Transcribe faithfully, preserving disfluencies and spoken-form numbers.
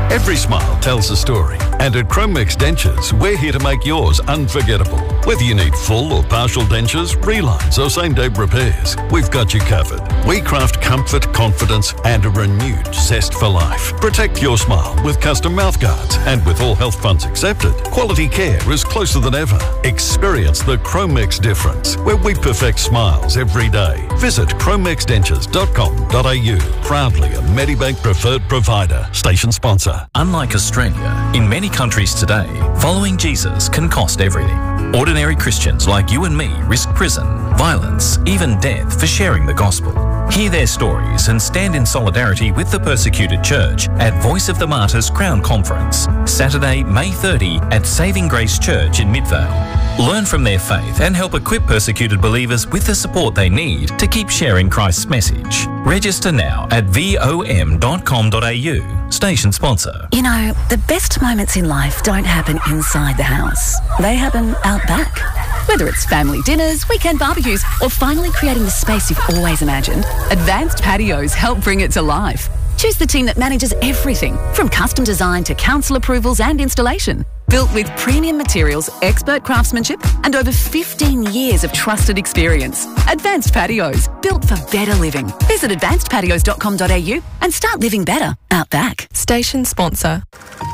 Every smile tells a story, and at Chromex Dentures, we're here to make yours unforgettable. Whether you need full or partial dentures, relines or same-day repairs, we've got you covered. We craft comfort, confidence and a renewed zest for life. Protect your smile with custom mouthguards, and with all health funds accepted, quality care is closer than ever. Experience the Chromex difference, where we perfect smiles every day. Visit chromex dentures dot com dot a u. Proudly a Medibank preferred provider. Station sponsor. Unlike Australia, in many countries today, following Jesus can cost everything. Ordinary Christians like you and me risk prison, violence, even death for sharing the gospel. Hear their stories and stand in solidarity with the persecuted church at Voice of the Martyrs Crown Conference, Saturday, May thirtieth at Saving Grace Church in Midvale. Learn from their faith and help equip persecuted believers with the support they need to keep sharing Christ's message. Register now at vom dot com dot a u. Station sponsor. You know, the best moments in life don't happen inside the house. They happen out back. Whether it's family dinners, weekend barbecues, or finally creating the space you've always imagined, Advanced Patios help bring it to life. Choose the team that manages everything, from custom design to council approvals and installation. Built with premium materials, expert craftsmanship, and over fifteen years of trusted experience. Advanced Patios, built for better living. Visit advanced patios dot com dot a u and start living better out back. Station sponsor.